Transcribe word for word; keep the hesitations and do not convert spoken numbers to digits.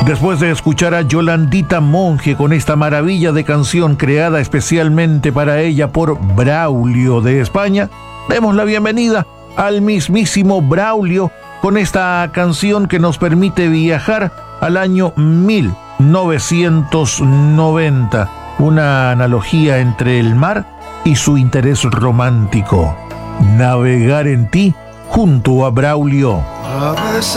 Después de escuchar a Yolandita Monge con esta maravilla de canción creada especialmente para ella por Braulio de España, demos la bienvenida al mismísimo Braulio con esta canción que nos permite viajar al año mil novecientos noventa, una analogía entre el mar y su interés romántico. Navegar en ti junto a Braulio.